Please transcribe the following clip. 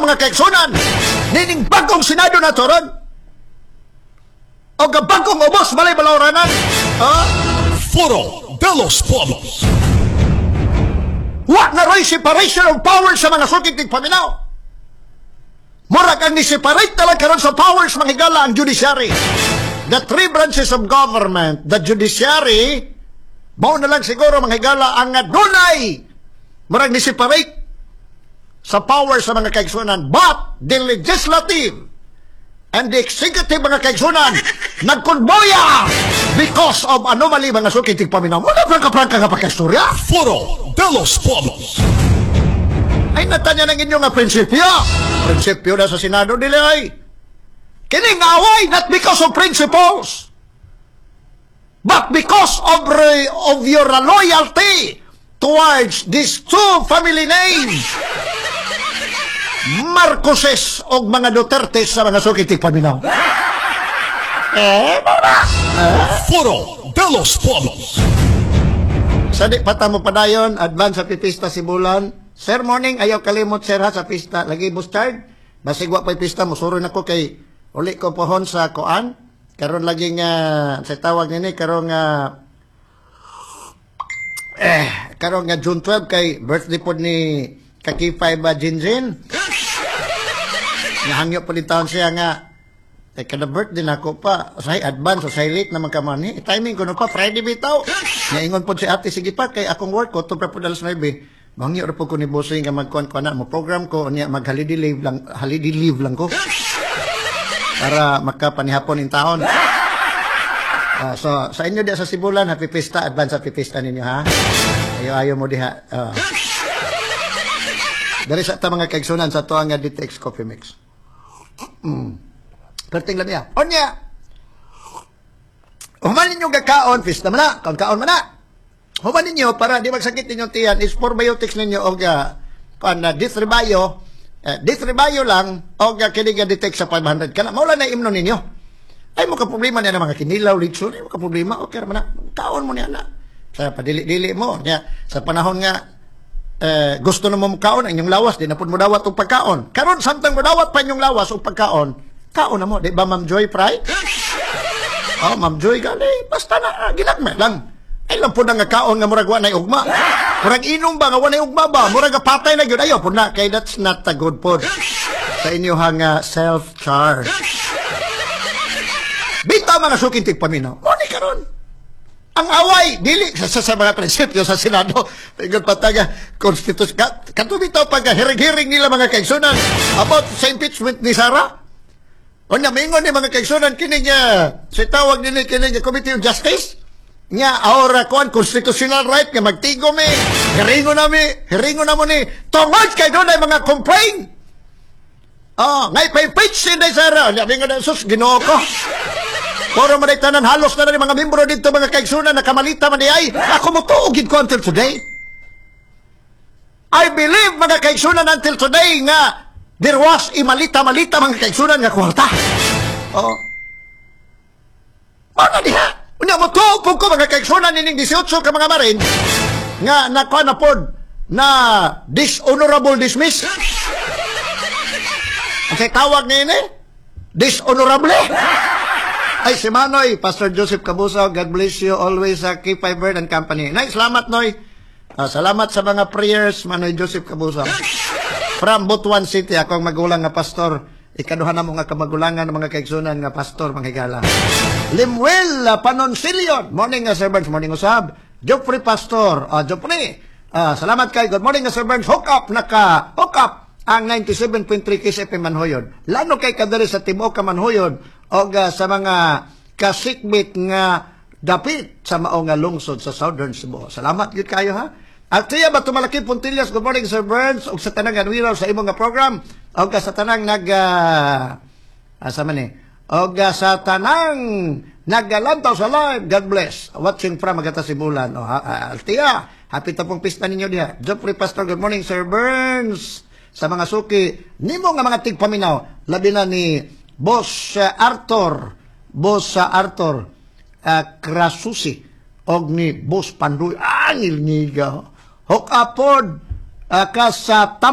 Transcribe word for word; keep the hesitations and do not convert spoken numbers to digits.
mga kaigsunan, nining bagong Senado na toron, o ka bagong ubos balay balawranan, ha? Foro de los Pueblos. Wa na roy separation of power sa mga sukit ng paminaw. Murag ang ni-separate talaga karon sa powers mga higala ang judiciary. The three branches of government, the judiciary, mao na lang siguro mga higala ang adunay. Murag ni-separate sa power sa mga kaigsunan. But the legislative and the executive mga kaigsunan nagkonboya because of anomaly mga sukit ng paminaw. Muna prangka-prangka nga pagkastorya. Foro de los Pueblos. Ay natanya ng inyong nga prinsipyo. Prinsipyo na sa Senado nila ay kining away not because of principles but because of, re, of your loyalty towards these two family names, Marcoses o mga Duterte sa mga sukitig paminaw. Eh, mara! Foro de los Pueblos. Sa di pata mo padayon, advance sa pipista si Bulan. Sir, morning, ayaw kalimot sir ha sa pista. Lagi bustard. Basigwa pa'y pista, musuro na ko kay uli ko pohon sa koan. Karon lagi nga, sa tawag nini, karon nga, eh, karon nga June twelve kay birthday po ni Kakipay ba Jinjin. Nahangyo po din taon siya nga, eh, kada birthday na ako pa, say advance, say late naman ka man. Eh, timing ko na pa, Friday bitaw. Naingon po si ate, sige pa, kay akong work ko, ito pa po dalas na ibi. Mangyo rin po ko ni Bossing nga magkuhan ko na mo program ko, niya mag-holiday leave lang, holiday leave lang ko. Para makapanihapon in taon. Uh, so, sa inyo diya sa Sibulan, happy pista, advance happy pista ninyo, ha? Ayaw-ayaw mo diha. Uh. Dari sa ta mga kaigsunan sa tuwa nga D T X Coffee Mix. Mm. Perting lang niya. O niya! Human ninyo gakaon, pista mo na, kaon-kaon mo na. Human ninyo, para di magsakit ninyong tiyan, is probiotics ninyo o ga, pan uh, Distribayo, uh, Distribayo lang, o ga kiniga detect sa five hundred ka na. Maula na imno ninyo. Ay mo ka problema niya na mga kinilaw, litso, ay mo ka problema, okay naman na, kaon mo niya na. Sa padili-dili mo, niya, sa panahon nga, uh, gusto na mo kaon, ang inyong lawas, di na po mo dawat o pagkaon. Karon, samtang mo dawat pa inyong lawas o pagkaon, kaon na mo, di ba Ma'am Joy Fry? Oh, Ma'am Joy, gali, basta na, ah, ginagme lang. Ay lang po na nga kaon nga murag wa na ugma. Murag inom ba nga wa na ugma ba? Murag patay na gyud. Ayo po na kay that's not a good food sa inyo hang uh, self-charge. Bitaw mga sukintig paminaw. Mo ni karon. Ang away dili sa, sa, sa mga prinsipyo sa Senado. Pagod pataga constitution ka. Kanto bitaw pag hiring-hiring nila mga kaigsunan about sa impeachment ni Sara. O nya mingon ni mga kaigsunan kini niya si tawag nila kini niya Committee on Justice. Nga, ahora kuan, constitutional right, nga magtigo mi, hiringo na mi, hiringo na mo ni, tungod kay doon ay mga complain. Oh, ngay pa-impeach sinday Sara, sabi nga na, sus, ginoo ko. Puro man tanan halos na na mga membro dito, mga kaigsunan, nakamalita man di ay, ako mo tuugid ko until today. I believe, mga kaigsunan, until today, nga, there was imalita-malita, mga kaigsunan, nga kwarta. Oh. Ano niya? Unya mo to, po ko mga kaigsunan nining eighteen ka mga marin nga nakuha na pod na dishonorable dismiss. Ang say tawag ni ini? Dishonorable. Ay, si Manoy, Pastor Joseph Cabuso, God bless you always sa K five Bird and Company. Nay, salamat, Noy. Uh, salamat sa mga prayers, Manoy Joseph Cabuso. From Butuan City, ako ang magulang nga pastor. Ikaduhan na mo nga kamagulangan ng mga kaigsunan nga pastor, mga higala. Limuel uh, Panoncilion. Morning, uh, Sir Burns. Morning, usab. Joffrey Pastor. Uh, Joffrey. Uh, salamat kay. Good morning, uh, Sir Burns. Hook up. Naka, hook up ang ninety-seven point three Kiss F M Manhoyon. Lalo kay kadari sa Timoc Manhoyon o uh, sa mga kasikbit nga dapit sa mao nga lungsod sa Southern Cebu. Salamat yun kayo, ha? At siya ba tumalaki Puntillas, good morning Sir Burns, o sa tanang anwiraw sa imong nga program, o sa tanang nag, uh, asa man eh, o sa tanang nagalantaw sa live, God bless, watching from Agata Sibulan, o ha, Altia, happy tapong pista ninyo diha. Joffrey Pastor, good morning Sir Burns, sa mga suki, nimo nga mga tigpaminaw, labi na ni Boss uh, Arthur, Boss uh, Arthur, uh, Krasusi, og ni Boss Pandoy, angil niga, Hook upward uh, ka sa